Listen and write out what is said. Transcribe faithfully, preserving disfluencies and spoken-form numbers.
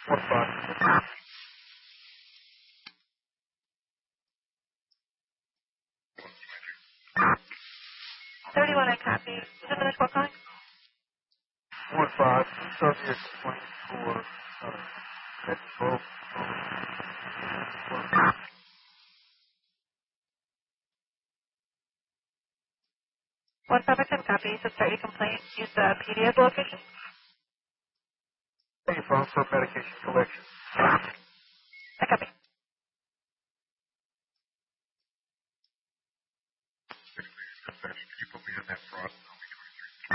One five. thirty-one, I copy. Is it another call calling? One five. Subject twenty-four. Uh, that's both. One five, I can copy. So start your complaint. Use the P D F location. Pay phone for medication collection. I copy. Can you put me on that front?